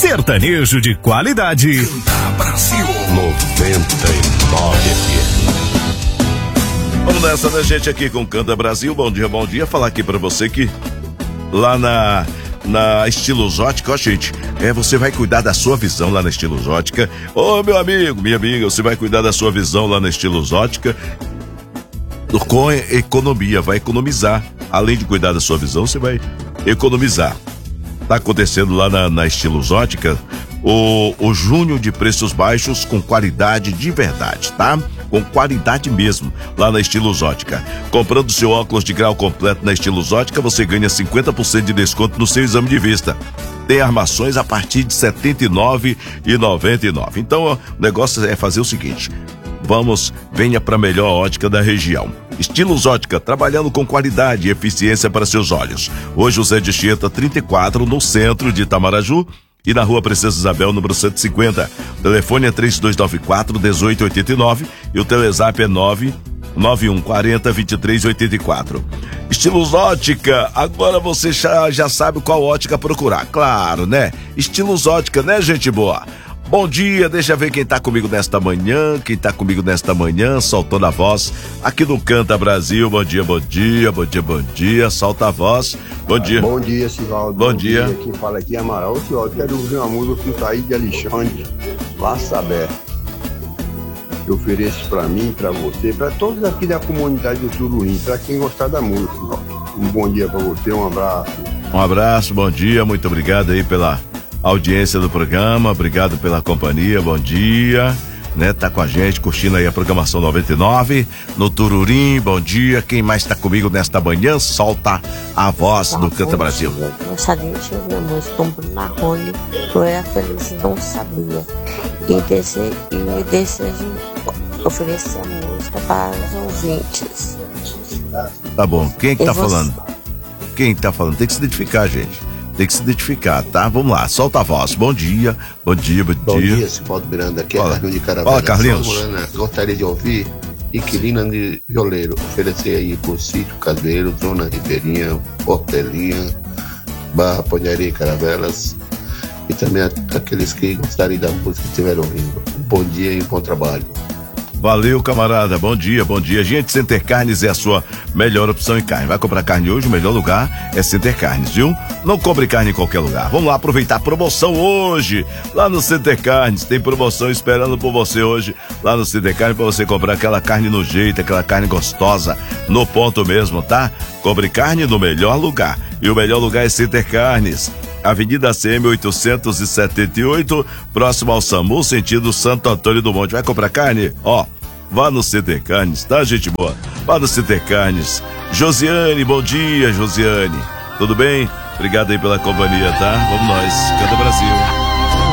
sertanejo de qualidade. Canta Brasil 99 FM. Vamos nessa, né, gente, aqui com Canta Brasil. Bom dia. Falar aqui pra você que lá na Estilos Ótica, ó, gente, você vai cuidar da sua visão lá na Estilos Ótica. Ô, meu amigo, minha amiga, você vai cuidar da sua visão lá na Estilos Ótica com economia, vai economizar. Além de cuidar da sua visão, você vai economizar. Tá acontecendo lá na Estilos Ótica o junho de preços baixos com qualidade de verdade, tá? Com qualidade mesmo, lá na Estilos Ótica. Comprando seu óculos de grau completo na Estilos Ótica, você ganha 50% de desconto no seu exame de vista. Tem armações a partir de R$ 79,99. Então, o negócio é fazer o seguinte: venha para a melhor ótica da região. Estilos Ótica, trabalhando com qualidade e eficiência para seus olhos. Hoje o Zé de Chieta 34, no centro de Itamaraju, e na rua Princesa Isabel, número 150. O telefone é 3294-1889 e o telezap é 99140-2384. Estilos Ótica, agora você já sabe qual ótica procurar. Claro, né? Estilos Ótica, né, gente boa? Bom dia, deixa eu ver quem tá comigo nesta manhã, soltando a voz aqui no Canta Brasil. Bom dia, solta a voz. Bom dia. Bom dia, Sivaldo. Bom dia. Quem fala aqui é Amaral. Sivaldo, quero ouvir uma música do Taí de Alexandre, Laça Aberta. Eu ofereço pra mim, pra você, pra todos aqui da comunidade do Turuim, pra quem gostar da música. Um bom dia pra você, um abraço. Um abraço, bom dia, muito obrigado aí pela audiência do programa, obrigado pela companhia, bom dia, né, tá com a gente, curtindo aí a programação 99, no Tururim, bom dia, quem mais tá comigo nesta manhã, solta a voz do Canta Brasil. Gostaria de ouvir a música com Bruno Marrone, eu era feliz e não sabia, e desejo oferecer a música para os ouvintes. Tá bom, quem é que tá falando? Quem tá falando? Tem que se identificar, gente. Tem que se identificar, tá? Vamos lá, solta a voz. Bom dia. Bom dia, Sivaldo Miranda. Aqui é Carlinhos de Caravela. Fala, Carlinhos. Gostaria de ouvir Inquilina de Violeiro. Oferecer aí por Sítio Caseiro, Zona Ribeirinha, Portelinha, Barra Ponharia e Caravelas. E também aqueles que gostarem da música que estiveram ouvindo. Bom dia e bom trabalho. Valeu, camarada, bom dia. Gente, Center Carnes é a sua melhor opção em carne. Vai comprar carne hoje, o melhor lugar é Center Carnes, viu? Não compre carne em qualquer lugar. Vamos lá aproveitar a promoção hoje, lá no Center Carnes. Tem promoção esperando por você hoje, lá no Center Carnes, pra você comprar aquela carne no jeito, aquela carne gostosa, no ponto mesmo, tá? Compre carne no melhor lugar. E o melhor lugar é Center Carnes. Avenida CM 878, próximo ao SAMU, sentido Santo Antônio do Monte. Vai comprar carne? Ó, vá no Center Carnes, tá, gente boa? Vá no Center Carnes. Josiane, bom dia, Josiane. Tudo bem? Obrigado aí pela companhia, tá? Vamos nós. Canta Brasil.